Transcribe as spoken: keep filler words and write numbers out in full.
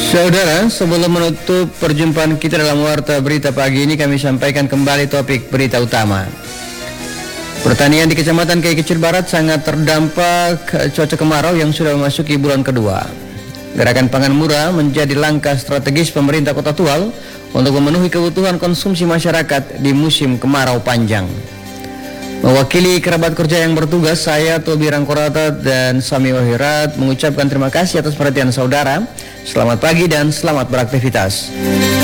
Saudara, sebelum menutup perjumpaan kita dalam Warta Berita pagi ini, kami sampaikan kembali topik berita utama. Pertanian di Kecamatan Kiai Kecil Barat sangat terdampak cuaca kemarau yang sudah memasuki bulan kedua. Gerakan pangan murah menjadi langkah strategis pemerintah Kota Tual untuk memenuhi kebutuhan konsumsi masyarakat di musim kemarau panjang. Mewakili kerabat kerja yang bertugas, saya Tobi Rangkorata dan Sami Wahirat mengucapkan terima kasih atas perhatian saudara. Selamat pagi dan selamat beraktivitas.